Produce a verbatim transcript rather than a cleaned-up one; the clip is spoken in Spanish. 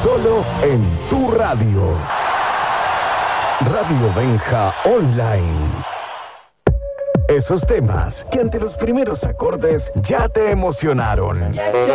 solo en tu radio. Radio Benja Online. Esos temas que ante los primeros acordes ya te emocionaron.